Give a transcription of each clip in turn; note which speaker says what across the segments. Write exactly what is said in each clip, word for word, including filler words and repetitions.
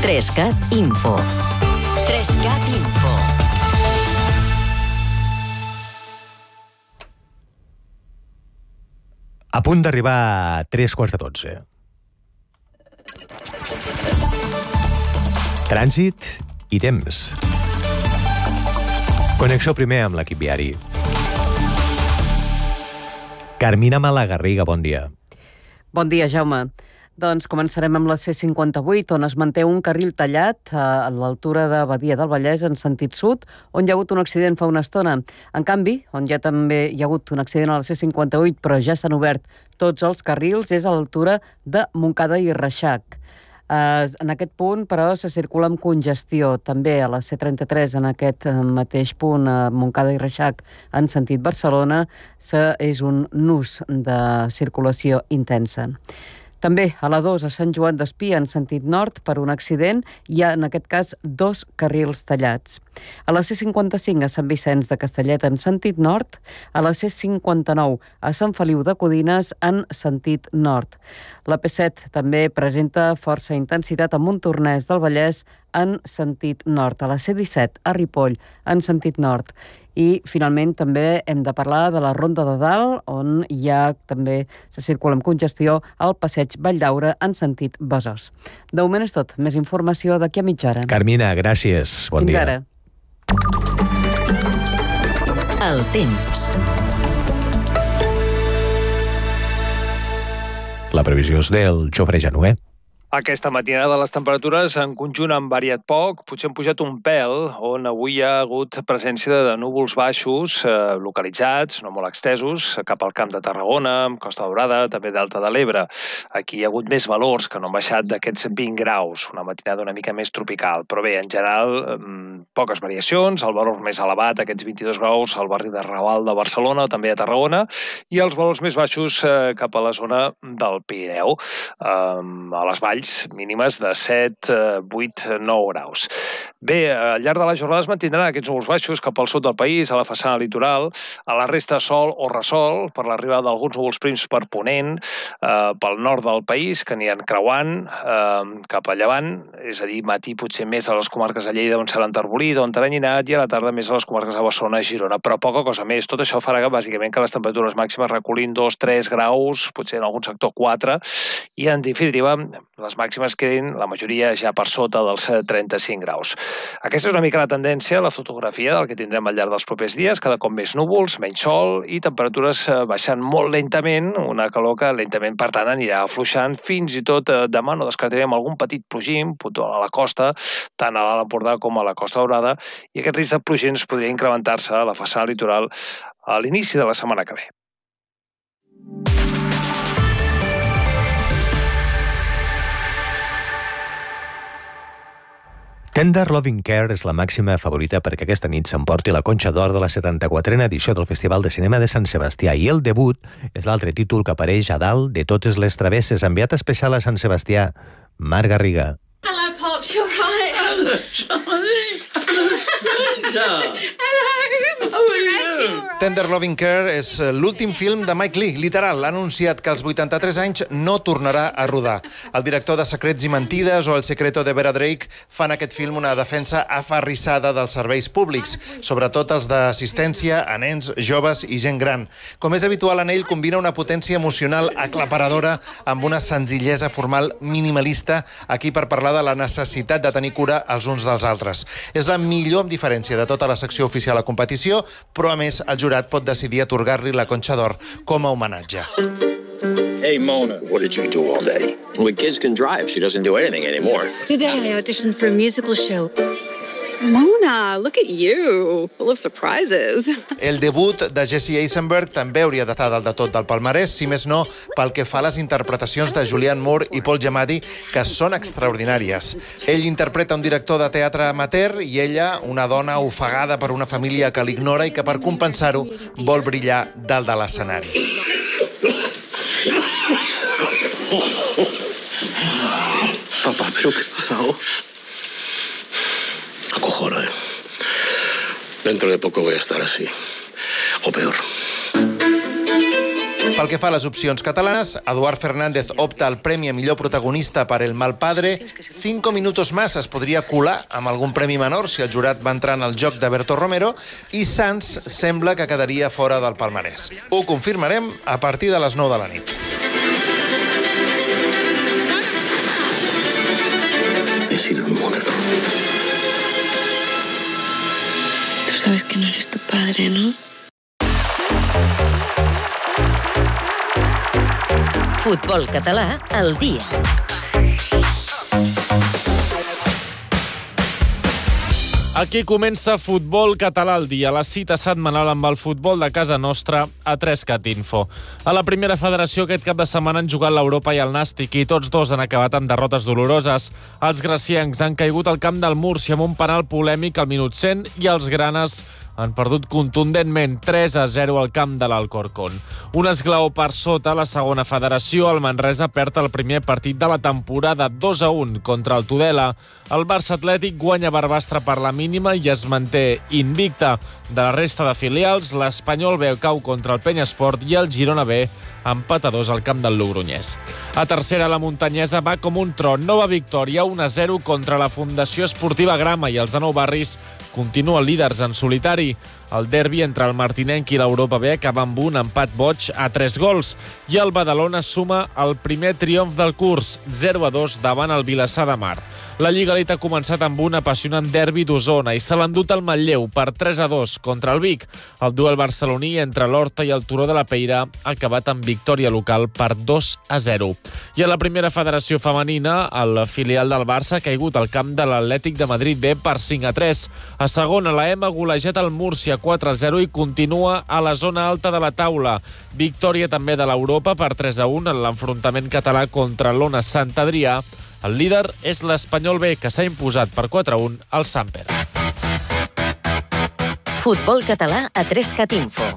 Speaker 1: Trescat Info. Trescat Info.
Speaker 2: A punt d'arribar a tres quarts de dotze. Trànsit i temps. Connexió primer amb l'equip viari. Carmina Malagarriga, bon dia.
Speaker 3: Bon dia, Jaume. Doncs començarem amb la C cinquanta-vuit, on es manté un carril tallat a l'altura de Badia del Vallès en sentit sud, on hi ha hagut un accident fa una estona. En canvi, on ja també hi ha hagut un accident a la C cinquanta-vuit, però ja s'han obert tots els carrils, és a l'altura de Montcada i Reixac. Uh, en aquest punt, però, se circula amb congestió. També a la C trenta-tres, en aquest mateix punt, a Montcada i Reixac, en sentit Barcelona, se, és un nus de circulació intensa. També a la dos, a Sant Joan d'Espí, en sentit nord, per un accident, hi ha, en aquest cas, dos carrils tallats. A la C cinquanta-cinc, a Sant Vicenç de Castellet, en sentit nord, a la C cinquanta-nou, a Sant Feliu de Codines, en sentit nord. La P set també presenta força intensitat a Montornès del Vallès, en sentit nord. A la C disset, a Ripoll, en sentit nord. I, finalment, també hem de parlar de la Ronda de Dalt, on hi ha també se circula amb congestió al passeig Valldaura en sentit Besòs. De moment és tot. Més informació d'aquí a mitja hora.
Speaker 2: Carmina, gràcies. Bon
Speaker 3: Fins
Speaker 2: dia.
Speaker 3: ara.
Speaker 1: El temps.
Speaker 2: La previsió és del Jofre Januer.
Speaker 4: Aquesta matinada les temperatures en conjunt han variat poc, potser han pujat un pèl, on avui hi ha hagut presència de núvols baixos eh, localitzats, no molt extesos, cap al Camp de Tarragona, Costa Daurada, també Delta de l'Ebre. Aquí hi ha hagut més valors que no han baixat d'aquests vint graus, una matinada una mica més tropical. Però bé, en general, eh, poques variacions, el valor més elevat, aquests vint-i-dos graus, al barri de Raval de Barcelona, també a Tarragona, i els valors més baixos eh, cap a la zona del Pirineu, eh, a les valls, mínimes de set, vuit, nou graus. Bé, al llarg de la jornada es mantindran aquests núvols baixos cap al sud del país, a la façana litoral, a la resta sol o ressol, per l'arribada d'alguns núvols prims per ponent, eh, pel nord del país, que aniran creuant eh, cap a llevant, és a dir, matí potser més a les comarques de Lleida, on serà enterbolit, on teranyinat, i a la tarda més a les comarques de Barcelona i Girona, però poca cosa més. Tot això farà bàsicament que les temperatures màximes reculin dos, tres graus, potser en algun sector quatre, i en definitiva les màximes quedin la majoria ja per sota dels trenta-cinc graus. Aquesta és una mica la tendència, la fotografia del que tindrem al llarg dels propers dies, cada cop més núvols, menys sol i temperatures baixant molt lentament, una calor que lentament, per tant, anirà afluixant. Fins i tot demà no descartarem algun petit plogim a la costa, tant a l'Alt Empordà com a la Costa Daurada, i aquest risc de plogins podria incrementar-se a la façana litoral a l'inici de la setmana que ve.
Speaker 2: Tender Loving Care és la màxima favorita perquè aquesta nit s'emporti la Conxa d'Or de la setanta-quatrena edició del Festival de Cinema de Sant Sebastià, i el debut és l'altre títol que apareix a dalt de totes les travesses. Enviat especial a Sant Sebastià, Marc Garriga.
Speaker 5: Hello, Pops, you're right.
Speaker 6: Hello, Charlie. Hello.
Speaker 5: How are you?
Speaker 7: Tender Loving Care és l'últim film de Mike Leigh, literal. Ha anunciat que als vuitanta-tres anys no tornarà a rodar. El director de Secrets i Mentides o El secreto de Vera Drake fan aquest film una defensa aferrissada dels serveis públics, sobretot els d'assistència a nens, joves i gent gran. Com és habitual en ell, combina una potència emocional aclaparadora amb una senzillesa formal minimalista, aquí per parlar de la necessitat de tenir cura els uns dels altres. És la millor amb diferència de tota la secció oficial a competició, però a més el jurat pot decidir atorgar-li la Conxa d'Or com a homenatge.
Speaker 8: Hey, Mona, what did you do all day? When kids can drive, she doesn't do anything anymore.
Speaker 5: Today I auditioned for a musical show. Mona, look at you. Full of surprises.
Speaker 7: El debut de Jesse Eisenberg també hauria d'estar dalt de tot del palmarès, si més no pel que fa a les interpretacions de Julianne Moore i Paul Giamatti, que són extraordinàries. Ell interpreta un director de teatre amateur i ella una dona ofegada per una família que l'ignora i que per compensar-ho vol brillar dalt de l'escenari.
Speaker 8: Papá, ¿pero qué ha pasado? Acojona, ¿eh? Dentro de poco voy a estar así. O peor.
Speaker 7: Pel que fa a les opcions catalanes, Eduard Fernández opta al premi a millor protagonista per El mal padre. Cinco minutos más es podria colar amb algun premi menor si el jurat va entrar en el joc de Berto Romero, i Sants sembla que quedaria fora del palmarès. Ho confirmarem a partir de les nou de la nit.
Speaker 8: He sido un monstruo.
Speaker 5: Tú sabes que no eres tu padre, ¿no?
Speaker 1: Futbol català al dia.
Speaker 9: Aquí comença Futbol Català al dia, la cita setmanal amb el futbol de casa nostra a tres cat info. A la primera federació aquest cap de setmana han jugat l'Europa i el Nàstic i tots dos han acabat amb derrotes doloroses. Els graciencs han caigut al camp del Múrcia amb un penal polèmic al minut cent i els granes han perdut contundentment tres a zero al camp de l'Alcorcón. Un esglaó per sota, a la segona federació, el Manresa perd el primer partit de la temporada dos a un contra el Tudela. El Barça Atlètic guanya Barbastre per la mínima i es manté invicte. De la resta de filials, l'Espanyol B cau contra el Penyesport i el Girona B empat a dos al camp del Logronès. A tercera, la muntanyesa va com un tron. Nova victòria, un a zero contra la Fundació Esportiva Grama i els de Nou Barris continuen líders en solitari. El derbi entre el Martinenc i l'Europa B acaba amb un empat boig a tres gols i el Badalona suma el primer triomf del curs, zero a dos davant el Vilassar de Mar. La Lliga Elite ha començat amb un apassionant derbi d'Osona i se l'ha endut al Manlleu per tres a dos contra el Vic. El duel barceloní entre l'Horta i el Turó de la Peira ha acabat amb victòria local per dos a zero. I a la primera federació femenina, el filial del Barça ha caigut al camp de l'Atlètic de Madrid B per cinc a tres. A segona, la EMA ha golejat el Múrcia quatre a zero i continua a la zona alta de la taula. Victòria també de l'Europa per tres a un en l'enfrontament català contra l'Ona Sant Adrià. El líder és l'Espanyol B, que s'ha imposat per quatre a un al Sant Pere.
Speaker 1: Futbol català a tres cat info.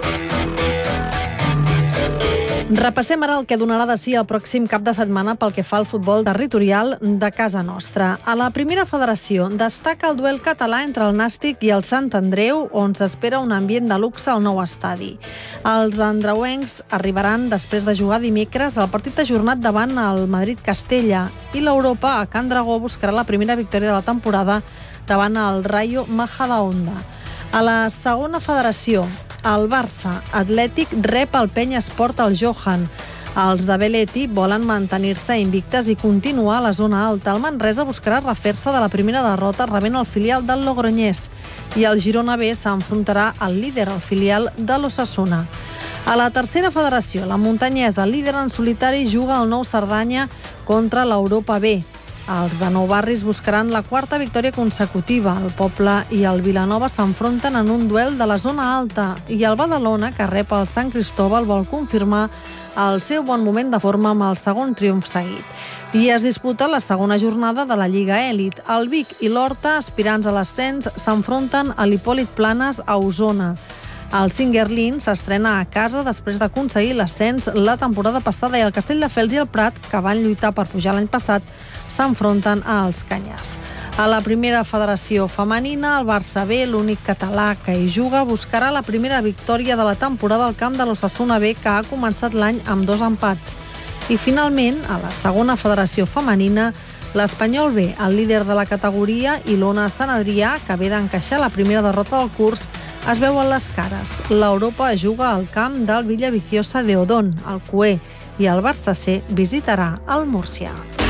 Speaker 10: Repassem ara el que donarà de si el pròxim cap de setmana pel que fa al futbol territorial de casa nostra. A la primera federació destaca el duel català entre el Nàstic i el Sant Andreu, on s'espera un ambient de luxe al nou estadi. Els andreuencs arribaran després de jugar dimecres el partit ajornat davant el Madrid-Castella i l'Europa a Can Dragó buscarà la primera victòria de la temporada davant el Rayo Majadahonda. A la segona federació, el Barça Atlètic rep el Penyesport al Johan. Els de Belletti volen mantenir-se invictes i continuar a la zona alta. El Manresa buscarà refer-se de la primera derrota rebent el filial del Logronès. I el Girona B s'enfrontarà al líder, el filial de l'Osasuna. A la tercera federació, la muntanyesa, líder en solitari, juga al Nou Cerdanya contra l'Europa B. Els de Nou Barris buscaran la quarta victòria consecutiva. El Poble i el Vilanova s'enfronten en un duel de la zona alta i el Badalona, que rep el Sant Cristóbal, vol confirmar el seu bon moment de forma amb el segon triomf seguit. I es disputa la segona jornada de la Lliga Èlit. El Vic i l'Horta, aspirants a l'ascens, s'enfronten a l'Hipòlit Planes a Osona. El Singuerlín s'estrena a casa després d'aconseguir l'ascens la temporada passada i el Castelldefels i el Prat, que van lluitar per pujar l'any passat, s'enfronten als Canyars. A la primera federació femenina, el Barça B, l'únic català que hi juga, buscarà la primera victòria de la temporada al camp de l'Osasuna B, que ha començat l'any amb dos empats. I finalment, a la segona federació femenina, l'Espanyol B, el líder de la categoria, i l'Ona Sant Adrià, que ve d'encaixar la primera derrota del curs, es veuen les cares. L'Europa juga al camp del Villaviciosa de Odón, al Cué, i el Barça C visitarà el Múrcia.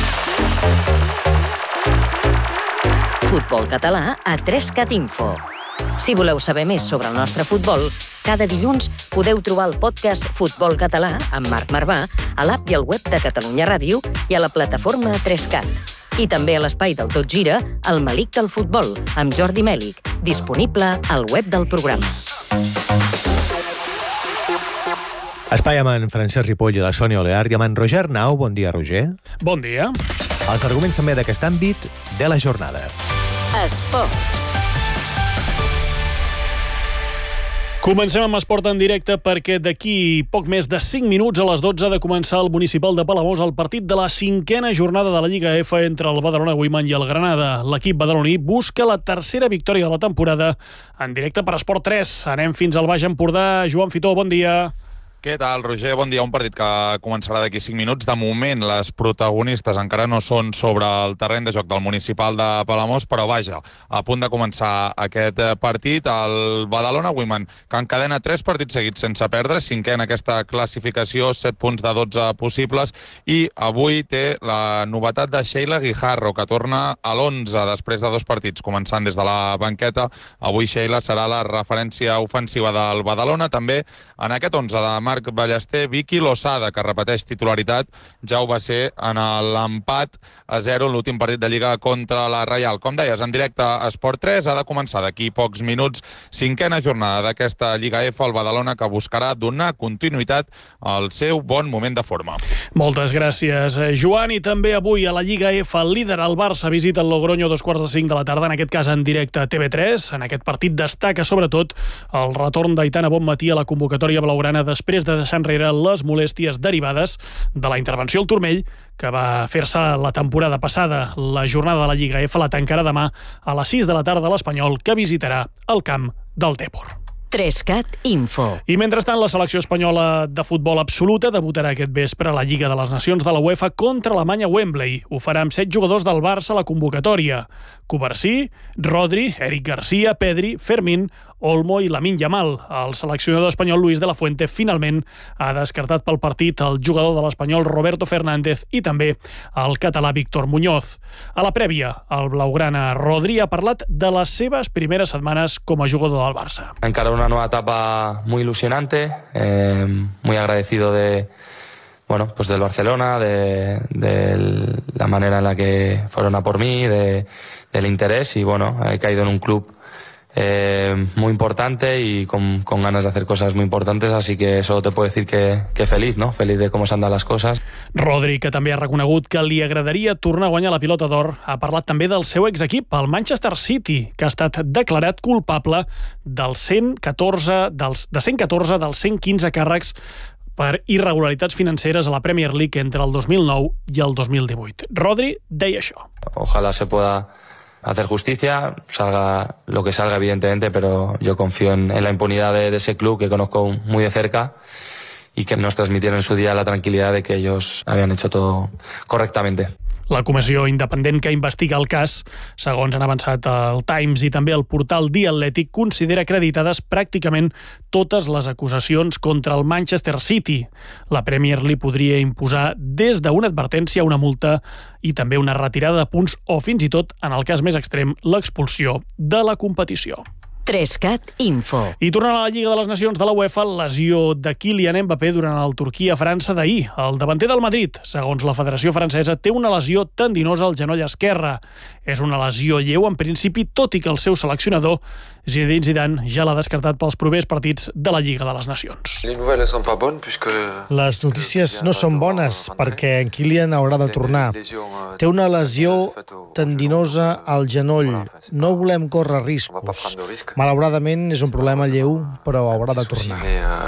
Speaker 1: Futbol català a tres cat info. Si voleu saber més sobre el nostre futbol, cada dilluns podeu trobar el podcast Futbol Català amb Marc Marvà a l'app i al web de Catalunya Ràdio i a la plataforma tres cat. I també a l'espai del Tot Gira, el Melic del Futbol, amb Jordi Mèlic, disponible al web del programa.
Speaker 2: Espai amb en Francesc Ripoll i la Sònia Olear i amb en Roger Nau. Bon dia, Roger.
Speaker 11: Bon dia.
Speaker 2: Els arguments també d'aquest àmbit de la jornada.
Speaker 1: Esports.
Speaker 11: Comencem amb esport en directe perquè d'aquí poc més de cinc minuts a les dotze ha de començar el municipal de Palamós el partit de la cinquena jornada de la Lliga F entre el Badalona Women i el Granada. L'equip badaloní busca la tercera victòria de la temporada en directe per Esport tres. Anem fins al Baix Empordà. Joan Fitó, bon dia.
Speaker 12: Què tal, Roger? Bon dia. Un partit que començarà d'aquí cinc minuts. De moment, les protagonistes encara no són sobre el terreny de joc del Municipal de Palamós, però vaja, a punt de començar aquest partit. El Badalona Women, que encadena tres partits seguits sense perdre, cinquè en aquesta classificació, set punts de dotze possibles, i avui té la novetat de Sheila Guijarro, que torna a l'onze després de dos partits, començant des de la banqueta. Avui Sheila serà la referència ofensiva del Badalona. També en aquest onze de Marc Ballester, Vicky Losada, que repeteix titularitat, ja ho va ser en l'empat a zero en l'últim partit de Lliga contra la Reial. Com deies, en directe a Esport tres, ha de començar d'aquí pocs minuts, cinquena jornada d'aquesta Lliga F, el Badalona, que buscarà donar continuïtat al seu bon moment de forma.
Speaker 11: Moltes gràcies, Joan. I també avui a la Lliga F, el líder, el Barça, visita el Logroño a dos quarts de cinc de la tarda, en aquest cas en directe a T V tres. En aquest partit destaca sobretot el retorn d'Aitana Bonmatí a la convocatòria blaugrana després de deixar enrere les molèsties derivades de la intervenció al turmell que va fer-se la temporada passada. La jornada de la Lliga F la tancarà demà a les sis de la tarda l'Espanyol, que visitarà el camp del Depor.
Speaker 1: Trescat Info.
Speaker 11: I mentrestant, la selecció espanyola de futbol absoluta debutarà aquest vespre a la Lliga de les Nacions de la UEFA contra Alemanya a Wembley. Ho farà amb set jugadors del Barça a la convocatòria: Cubarsí, Rodri, Eric Garcia, Pedri, Fermín, Olmo i Lamine Yamal. El seleccionador espanyol Luis de la Fuente finalment ha descartat pel partit el jugador de l'Espanyol Roberto Fernández i també el català Víctor Muñoz. A la prèvia, el blaugrana Rodri ha parlat de les seves primeres setmanes com a jugador del Barça.
Speaker 13: Encara una nueva etapa muy ilusionante, eh, muy agradecido de bueno, pues del Barcelona, de, de la manera en la que fueron a por mí, de, del interés, y bueno, he caído en un club Eh, muy importante y con, con ganas de hacer cosas muy importantes, así que solo te puedo decir que, que feliz, ¿no? Feliz de com s'han anat les coses.
Speaker 11: Rodri, que també ha reconegut que li agradaria tornar a guanyar la pilota d'or, ha parlat també del seu exequip, el Manchester City, que ha estat declarat culpable dels cent catorze, dels, de cent catorze dels cent quinze càrrecs per irregularitats financeres a la Premier League entre el dos mil nou i el dos mil divuit. Rodri deia això.
Speaker 13: Ojalá se pueda hacer justicia, salga lo que salga evidentemente, pero yo confío en, en la impunidad de, de ese club que conozco muy de cerca y que nos transmitieron en su día la tranquilidad de que ellos habían hecho todo correctamente.
Speaker 11: La comissió independent que investiga el cas, segons han avançat el Times i també el portal The Athletic, considera acreditades pràcticament totes les acusacions contra el Manchester City. La Premier li podria imposar des d'una advertència a una multa i també una retirada de punts o fins i tot, en el cas més extrem, l'expulsió de la competició.
Speaker 1: Trescat Info.
Speaker 11: I tornant a la Lliga de les Nacions de la UEFA, lesió de Kylian Mbappé durant el Turquia-França d'ahir. El davanter del Madrid, segons la Federació Francesa, té una lesió tendinosa al genoll esquerre. És una lesió lleu en principi, tot i que el seu seleccionador, Zinedine Zidane, ja l'ha descartat pels propers partits de la Lliga de les Nacions.
Speaker 14: Les notícies no són bones perquè en Kylian haurà de tornar. Té una lesió tendinosa al genoll. No volem córrer riscos. Malauradament és un problema lleu, però haurà de tornar.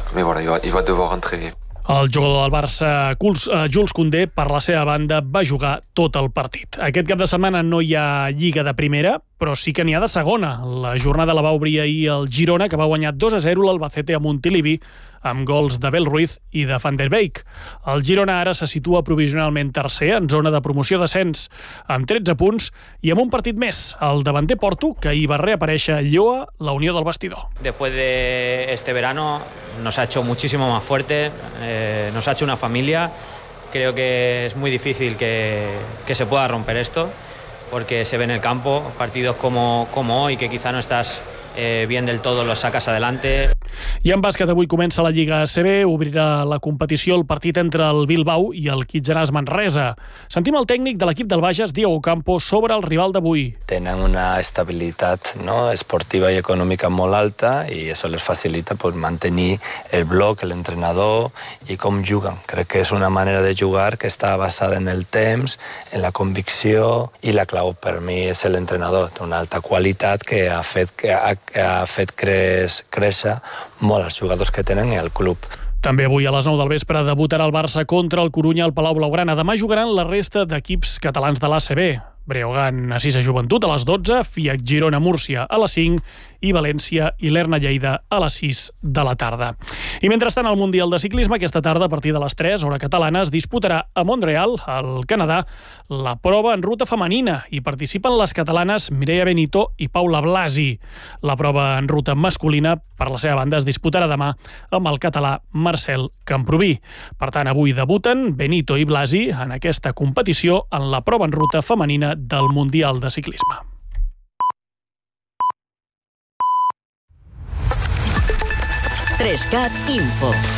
Speaker 11: El jugador del Barça, Jules Koundé, per la seva banda, va jugar tot el partit. Aquest cap de setmana no hi ha Lliga de primera, però sí que n'hi ha de segona. La jornada la va obrir ahir el Girona, que va guanyar dos a zero l'Albacete a Montilivi, amb gols de Bel Ruiz i de Van der Beek. El Girona ara se situa provisionalment tercer en zona de promoció-descens, amb tretze punts i amb un partit més, el davanter Porto, que hi va reaparèixer a Lloa, la unió del vestidor.
Speaker 15: Después de este verano nos ha hecho muchísimo más fuerte, eh, nos ha hecho una familia. Creo que es muy difícil que, que se pueda romper esto, porque se ve en el campo partidos como, como hoy, que quizá no estás eh, bien del todo, los sacas adelante.
Speaker 11: I en bàsquet avui comença la Lliga A C B, obrirà la competició el partit entre el Bilbao i el Kitgenàs Manresa. Sentim el tècnic de l'equip del Bages, Diego Campo, sobre el rival d'avui.
Speaker 16: Tenen una estabilitat, no, esportiva i econòmica molt alta i això les facilita pues, mantenir el bloc, l'entrenador i com juguen. Crec que és una manera de jugar que està basada en el temps, en la convicció, i la clau per mi és l'entrenador. Té una alta qualitat que ha fet, que ha, que ha fet creix, créixer molt els jugadors que tenen i el club.
Speaker 11: També avui a les nou del vespre debutarà el Barça contra el Corunya al Palau Blaugrana. Demà jugaran la resta d'equips catalans de l'A C B. Breogán a Cisa Joventut a les dotze, Fiac Girona Múrcia a les cinc i València i l'Erna Lleida a les sis de la tarda. I mentrestant, al Mundial de Ciclisme, aquesta tarda, a partir de les tres, hora catalana, es disputarà a Montreal, al Canadà, la prova en ruta femenina. Hi participen les catalanes Mireia Benito i Paula Blasi. La prova en ruta masculina, per la seva banda, es disputarà demà amb el català Marcel Camproví. Per tant, avui debuten Benito i Blasi en aquesta competició en la prova en ruta femenina del Mundial de Ciclisme.
Speaker 1: tres cat Info.